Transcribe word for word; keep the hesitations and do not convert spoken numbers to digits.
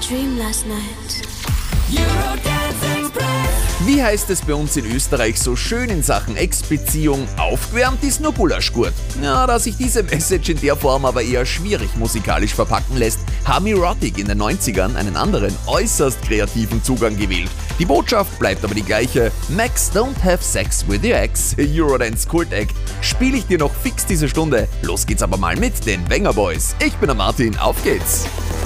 dream last night. Eurodance Express. Wie heißt es bei uns in Österreich so schön in Sachen Ex-Beziehung? Aufgewärmt ist nur Gulaschgurt. Ja, da sich diese Message in der Form aber eher schwierig musikalisch verpacken lässt, haben Erotic in den neunzigern einen anderen, äußerst kreativen Zugang gewählt. Die Botschaft bleibt aber die gleiche. Max, don't have sex with your ex. Eurodance Kult Act. Spiele ich dir noch fix diese Stunde. Los geht's aber mal mit den Banger Boys. Ich bin der Martin, auf geht's.